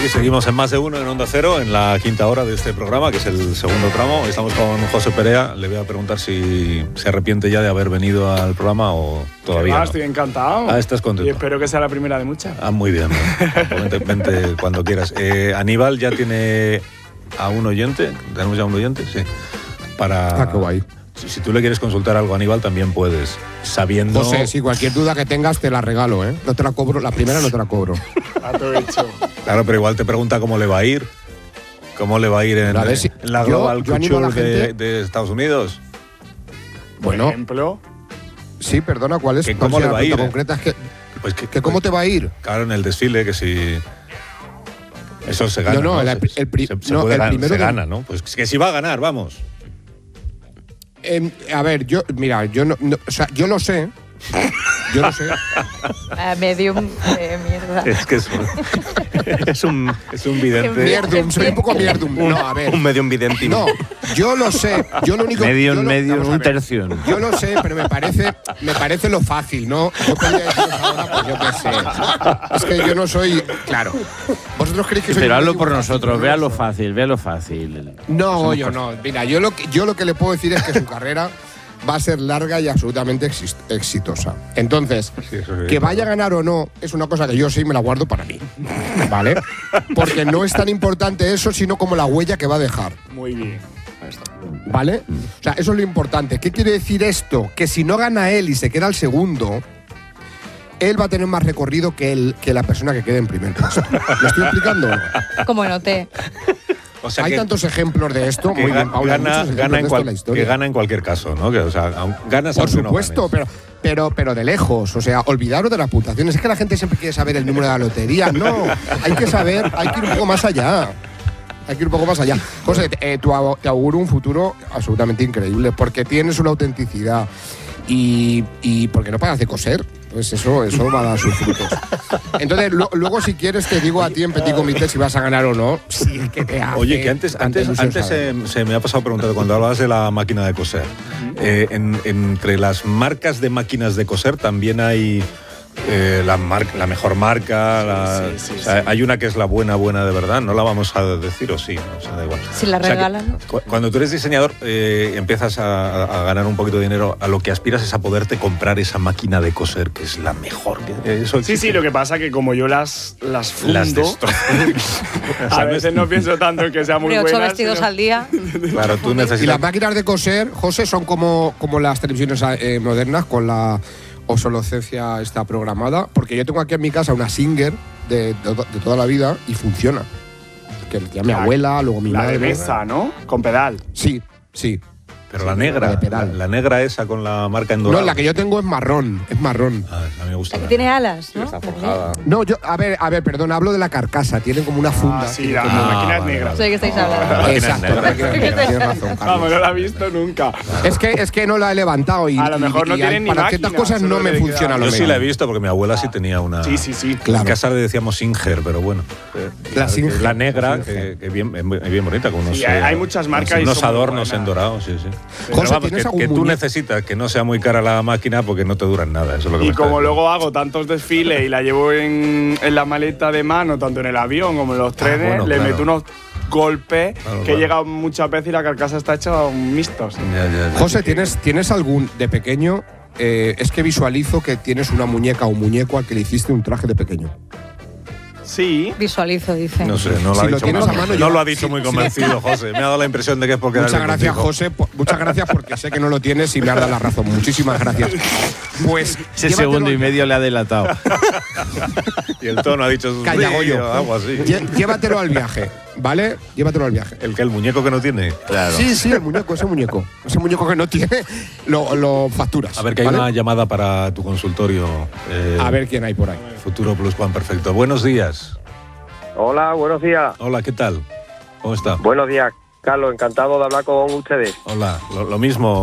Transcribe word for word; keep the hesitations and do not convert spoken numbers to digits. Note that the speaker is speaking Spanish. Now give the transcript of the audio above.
Aquí seguimos en Más de Uno en Onda Cero, en la quinta hora de este programa, que es el segundo tramo. Estamos con José Perea. Le voy a preguntar si se arrepiente ya de haber venido al programa o todavía ah, no. Estoy encantado. Ah, estás contento. Y espero que sea la primera de muchas. Ah, muy bien. Vente, vente cuando quieras. Eh, Aníbal ya tiene a un oyente. ¿Tenemos ya un oyente? Sí. Para... Ah, qué guay. Si, si tú le quieres consultar algo a Aníbal, también puedes. Sabiendo... José, si cualquier duda que tengas te la regalo, ¿eh? No te la cobro, la primera no te la cobro. A todo hecho. Claro, pero igual te pregunta cómo le va a ir. ¿Cómo le va a ir en, A si, en la yo, Global yo Culture gente, de, de Estados Unidos? Bueno, por ejemplo. Sí, perdona, ¿cuál es? ¿Cómo le va a ir? Concreta es que, pues que, que ¿Cómo pues, te va a ir? Claro, en el desfile, que si... Eso se gana, No, no, ¿no? el, el, se, el, pri, se, se no, puede el ganar, primero se de, gana, ¿no? Pues que si va a ganar, vamos. Eh, a ver, yo, mira, yo no, no, o sea, yo lo sé. Yo lo sé. Uh, medium de mierda. Es que es un, es un, es un vidente. Mierdum, soy un poco mierdum. Un, no, a ver. un medium vidente. No, yo lo sé. Yo lo único medio yo lo, medio, un tercio. Yo lo sé, pero me parece, me parece lo fácil, ¿no? Yo podría deciros ahora, pues yo qué sé. Es que yo no soy. Claro. ¿Vosotros creéis que soy? Pero hazlo por nosotros, véalo fácil, véalo fácil. No, yo no. Mira, yo lo, que, yo lo que le puedo decir es que su carrera va a ser larga y absolutamente exitosa. Entonces, sí, que vaya a ganar o no es una cosa que yo sí me la guardo para mí, ¿vale? Porque no es tan importante eso, sino como la huella que va a dejar. Muy bien. ¿Vale? O sea, eso es lo importante. ¿Qué quiere decir esto? Que si no gana él y se queda el segundo, él va a tener más recorrido que, el, que la persona que quede en primer puesto. ¿Lo estoy explicando? Como noté. O sea hay que, tantos ejemplos de esto. Que muy bien, Paula, gana, gana, en cual, que gana en cualquier caso, ¿no? Que, o sea, ganas por supuesto, no pero, pero, pero de lejos. O sea, olvidaros de las puntuaciones. Es que la gente siempre quiere saber el número de la lotería. No, hay que saber, hay que ir un poco más allá. Hay que ir un poco más allá. José, eh, te auguro un futuro absolutamente increíble porque tienes una autenticidad y, y porque no paras de coser. Pues eso, eso va a dar sus frutos. Entonces, lo, luego si quieres te digo a ti en Petit Comité si vas a ganar o no. Si es que te hace. Oye, que antes, antes, antes se, se me ha pasado preguntando cuando hablabas de la máquina de coser. Eh, en, entre las marcas de máquinas de coser también hay eh, la, mar, la mejor marca. La, sí, sí, sí, o sea, sí. Hay una que es la buena, buena de verdad. No la vamos a decir o sí, ¿no? O sea, da igual. Si la regalan. O sea, cu cuando tú eres diseñador eh, empiezas a, a ganar un poquito de dinero, a lo que aspiras es a poderte comprar esa máquina de coser que es la mejor. Eso sí, sí, lo que pasa que como yo las, las fundo, las a veces no pienso tanto en que sea muy buena. ocho vestidos sino... al día. Claro, tú necesitas. Y las máquinas de coser, José, son como, como las televisiones eh, modernas con la obsolescencia está programada, porque yo tengo aquí en mi casa una Singer de, de, de toda la vida y funciona. Que ya mi abuela, luego mi la madre. La de mesa, ¿no? Con pedal. Sí, sí. Pero sí, la negra, la, la negra esa con la marca en dorado. No, la que yo tengo es marrón, es marrón. Ah, a mí me gusta. La que tiene alas, ¿no? Está forjada. No, yo, a ver, a ver, perdón, hablo de la carcasa, tiene como una funda. Ah, sí, la, la máquina es negra. No sé de qué estáis hablando. Exacto, la máquina es negra, tienes razón, Carlos. Vamos, no la he visto nunca. Es que, es que no la he levantado y a lo mejor y, no y tienen ni para máquina, ciertas cosas no me funciona lo Yo mismo. sí la he visto porque mi abuela sí tenía una. Sí, sí, sí. Claro. En casa le decíamos Singer, pero bueno. La Singer. La negra, que, que bien, bien bonita, con unos, sí, hay, hay muchas marcas unos y adornos en dorado, sí, sí. José, vamos, que, que tú necesitas que no sea muy cara la máquina porque no te duran nada. Eso es lo que y me como está luego hago tantos desfiles y la llevo en, en la maleta de mano, tanto en el avión como en los trenes, ah, bueno, le claro. meto unos golpes claro, que claro. he llegado muchas veces y la carcasa está hecha mixtos. Ya, ya, ya. José, ¿tienes, ¿tienes algún de pequeño? Eh, es que visualizo que tienes una muñeca o un muñeco al que le hiciste un traje de pequeño. Sí. Visualizo, dice. No sé, no lo, si ha, lo dicho muy, a mano, no yo, lo ha dicho sí, muy convencido, sí. José. Me ha dado la impresión de que es porque Muchas era el gracias, contigo. José. Po muchas gracias porque sé que no lo tienes y me has dado la razón. Muchísimas gracias. Pues ese segundo y medio le ha delatado. Y el tono ha dicho Calla, Goyo. Algo así. Llévatelo al viaje, ¿vale? Llévatelo al viaje. ¿El que el muñeco que no tiene? Claro. Sí, sí, el muñeco, ese muñeco. Ese muñeco que no tiene, lo, lo facturas. A ver, que hay ¿vale? una llamada para tu consultorio. Eh, a ver quién hay por ahí. Futuro Plus Juan Perfecto. Buenos días. Hola, buenos días. Hola, ¿qué tal? ¿Cómo está? Buenos días, Carlos. Encantado de hablar con ustedes. Hola, lo, lo mismo.